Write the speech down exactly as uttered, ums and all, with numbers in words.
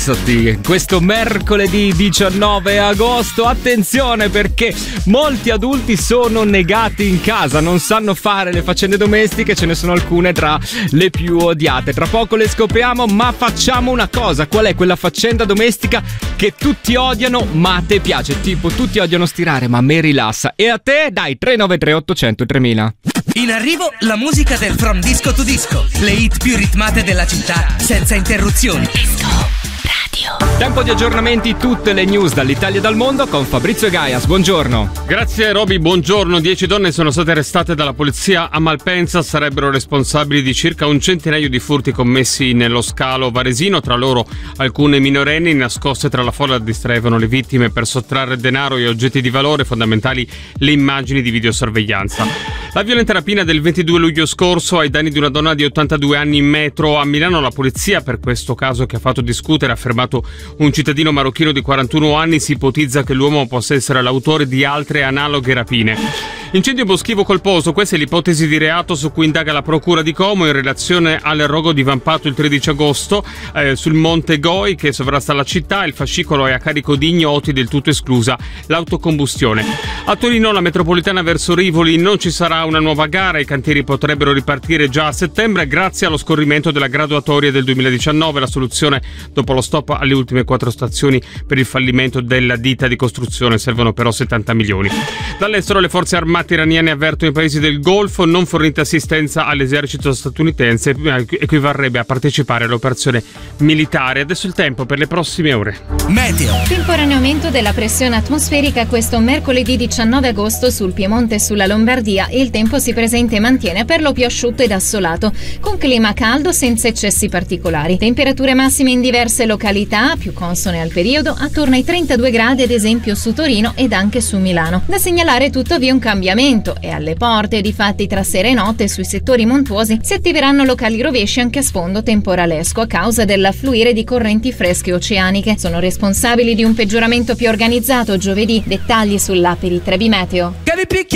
rilassati questo mercoledì diciannove agosto. Attenzione, perché molti adulti sono negati in casa, non sanno fare le faccende domestiche, ce ne sono alcune tra le più odiate. Tra poco le scopriamo, ma facciamo una cosa: qual è quella faccenda domestica che tutti odiano ma a te piace? Tipo, tutti odiano stirare, ma a me rilassa. E a te? Dai, tre nove tre ottocento tremila. In arrivo la musica del From Disco to Disco, le hit più ritmate della città senza interruzioni. Disco Radio. Tempo di aggiornamenti, tutte le news dall'Italia e dal mondo con Fabrizio Gaias. Buongiorno. Grazie Roby, buongiorno. Dieci donne sono state arrestate dalla polizia a Malpensa, sarebbero responsabili di circa un centinaio di furti commessi nello scalo varesino, tra loro alcune minorenni nascoste tra la folla distraevano le vittime per sottrarre denaro e oggetti di valore, fondamentali le immagini di videosorveglianza. La violenta rapina del ventidue luglio scorso ai danni di una donna di ottantadue anni in metro a Milano. La polizia, per questo caso che ha fatto discutere, ha fermato un cittadino marocchino di quarantuno anni. Si ipotizza che l'uomo possa essere l'autore di altre analoghe rapine. Incendio boschivo colposo, questa è l'ipotesi di reato su cui indaga la procura di Como in relazione al rogo divampato il tredici agosto eh, sul Monte Goi che sovrasta la città. Il fascicolo è a carico di ignoti, del tutto esclusa l'autocombustione. A Torino, la metropolitana verso Rivoli, non ci sarà una nuova gara, i cantieri potrebbero ripartire già a settembre grazie allo scorrimento della graduatoria del duemiladiciannove, la soluzione dopo lo stop alle ultime quattro stazioni per il fallimento della ditta di costruzione. Servono però settanta milioni. Dall'estero, le forze armate iraniane avvertono i paesi del Golfo: non fornite assistenza all'esercito statunitense equivarrebbe a partecipare all'operazione militare. Adesso il tempo per le prossime ore. Meteo. Temporaneo aumento della pressione atmosferica questo mercoledì diciannove agosto sul Piemonte e sulla Lombardia, e il tempo si presenta e mantiene per lo più asciutto ed assolato, con clima caldo senza eccessi particolari. Temperature massime in diverse località, più consone al periodo, attorno ai trentadue gradi ad esempio su Torino ed anche su Milano. Da segnalare tuttavia un cambiamento, e alle porte, difatti tra sera e notte sui settori montuosi si attiveranno locali rovesci anche a sfondo temporalesco a causa dell'affluire di correnti fresche oceaniche. Sono responsabili di un peggioramento più organizzato giovedì. Dettagli sull'app di Trebi Meteo.